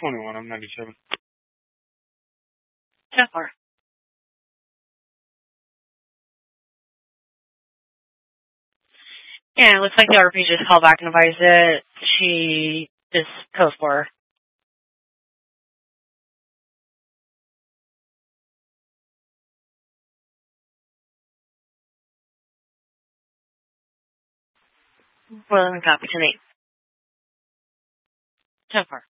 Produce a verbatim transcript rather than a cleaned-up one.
twenty-one. I'm ninety-seven. ten four. Yeah, it looks like the R P just called back and advised that she is code four. Well, let me copy tonight. ten four.